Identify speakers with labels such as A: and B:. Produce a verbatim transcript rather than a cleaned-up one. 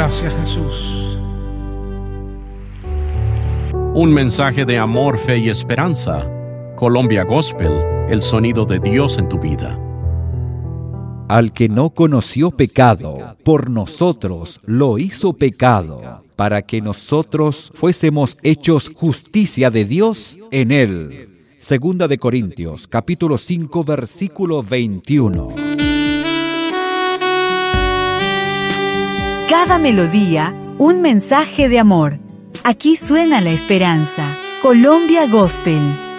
A: Gracias, Jesús.
B: Un mensaje de amor, fe y esperanza. Colombia Gospel, el sonido de Dios en tu vida.
C: Al que no conoció pecado, por nosotros lo hizo pecado, para que nosotros fuésemos hechos justicia de Dios en él. Segunda de Corintios, capítulo cinco, versículo veintiuno.
D: Cada melodía, un mensaje de amor. Aquí suena la esperanza. Colombia Gospel.